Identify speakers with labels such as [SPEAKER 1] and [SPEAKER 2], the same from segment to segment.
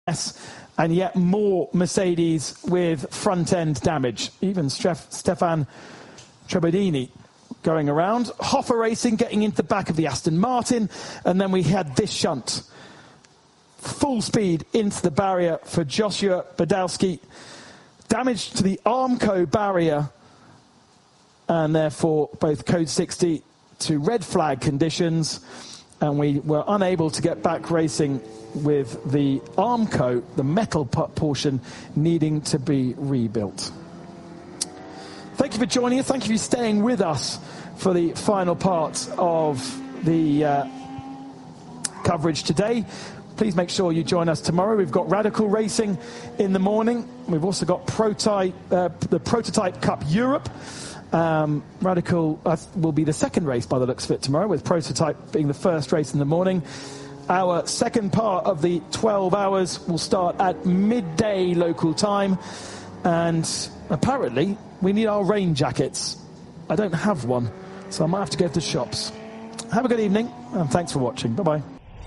[SPEAKER 1] and yet more Mercedes with front-end damage. Even Stefan Trebodini going around. Hoffa Racing getting into the back of the Aston Martin, and then we had this shunt. Full speed into the barrier for Joshua Badowski. Damage to the Armco barrier, and therefore both code 60 to red flag conditions, and we were unable to get back racing with the Armco, the metal portion, needing to be rebuilt. Thank you for joining us. Thank you for staying with us for the final part of the coverage today. Please make sure you join us tomorrow. We've got Radical Racing in the morning. We've also got the Prototype Cup Europe. Radical will be the second race by the looks of it tomorrow, with Prototype being the first race in the morning. Our second part of the 12 hours will start at midday local time, and apparently we need our rain jackets. I don't have one, so I might have to go to the shops. Have a good evening, and thanks for watching. Bye-bye.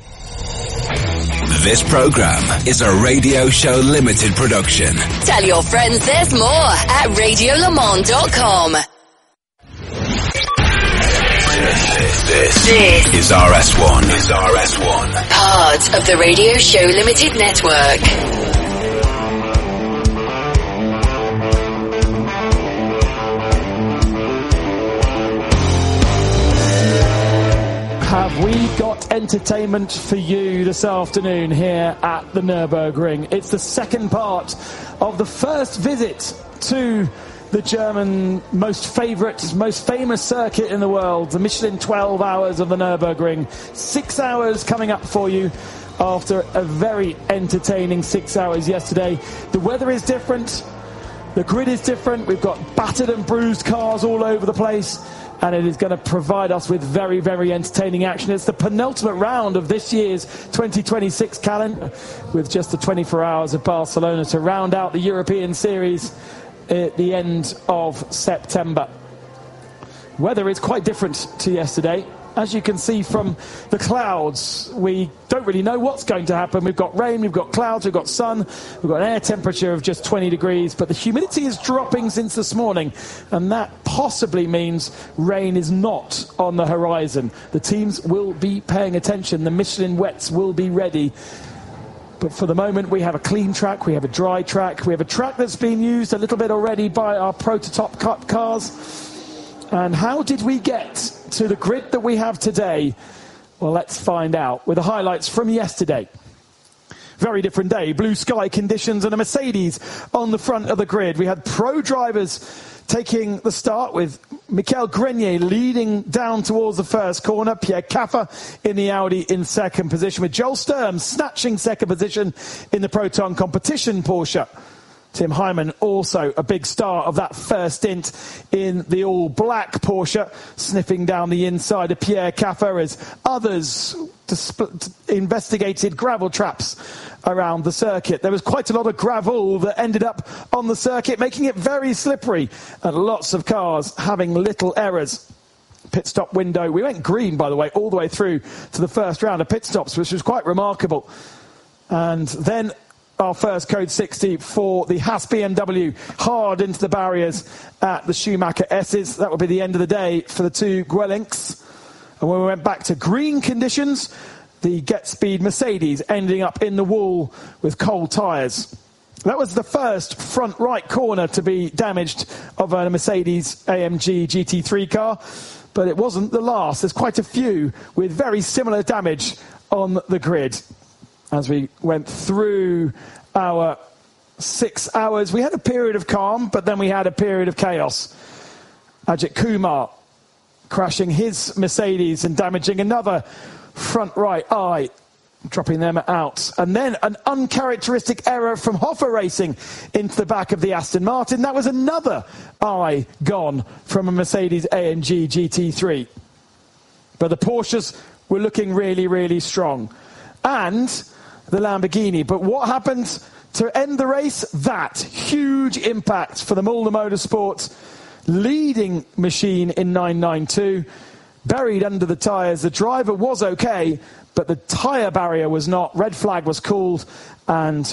[SPEAKER 2] This program is a Radio Show Limited production.
[SPEAKER 3] Tell your friends there's more at radiolemans.com.
[SPEAKER 2] This is RS1.
[SPEAKER 3] Part of the Radio Show Limited network.
[SPEAKER 1] Have we got entertainment for you this afternoon here at the Nürburgring? It's the second part of the first visit to the German most famous circuit in the world, the Michelin 12 hours of the Nürburgring. 6 hours coming up for you after a very entertaining 6 hours yesterday. The weather is different, the grid is different, we've got battered and bruised cars all over the place, and it is going to provide us with very, very entertaining action. It's the penultimate round of this year's 2026 calendar, with just the 24 hours of Barcelona to round out the European Series at the end of September. Weather is quite different to yesterday. As you can see from the clouds, we don't really know what's going to happen. We've got rain, we've got clouds, we've got sun, we've got an air temperature of just 20 degrees, but the humidity is dropping since this morning, and that possibly means rain is not on the horizon. The teams will be paying attention. The Michelin wets will be ready. But for the moment, we have a clean track, we have a dry track, we have a track that's been used a little bit already by our Prototype Cup cars. And how did we get to the grid that we have today? Well, let's find out with the highlights from yesterday. Very different day, blue sky conditions and a Mercedes on the front of the grid. We had pro drivers taking the start, with Michael Grenier leading down towards the first corner, Pierre Caffer in the Audi in second position, with Joel Sturm snatching second position in the Proton competition Porsche. Tim Hyman also a big star of that first stint in the all-black Porsche, sniffing down the inside of Pierre Caffer as others investigated gravel traps around the circuit. There was quite a lot of gravel that ended up on the circuit, making it very slippery, and lots of cars having little errors. Pit stop window, we went green, by the way, all the way through to the first round of pit stops, which was quite remarkable. And then our first code 60 for the Haas BMW, hard into the barriers at the Schumacher S's. That will be the end of the day for the two Guelinks. And when we went back to green conditions, the Get Speed Mercedes ending up in the wall with cold tyres. That was the first front right corner to be damaged of a Mercedes AMG GT3 car, but it wasn't the last. There's quite a few with very similar damage on the grid. As we went through our 6 hours, we had a period of calm, but then we had a period of chaos. Ajit Kumar crashing his Mercedes and damaging another front right eye, dropping them out. And then an uncharacteristic error from Hoffa Racing into the back of the Aston Martin. That was another eye gone from a Mercedes AMG GT3. But the Porsches were looking really, really strong. And the Lamborghini. But what happened to end the race? That huge impact for the Mulder Motorsport leading machine in 992. Buried under the tyres. The driver was okay, but the tyre barrier was not. Red flag was called, and